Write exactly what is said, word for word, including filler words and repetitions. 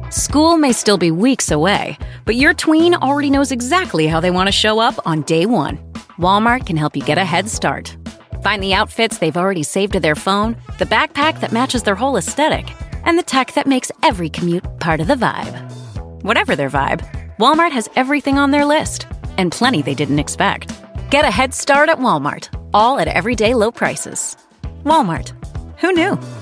School may still be weeks away, but your tween already knows exactly how they want to show up on day one. Walmart can help you get a head start. Find the outfits they've already saved to their phone, the backpack that matches their whole aesthetic, and the tech that makes every commute part of the vibe. Whatever their vibe, Walmart has everything on their list, and plenty they didn't expect. Get a head start at Walmart, all at everyday low prices. Walmart. Who knew?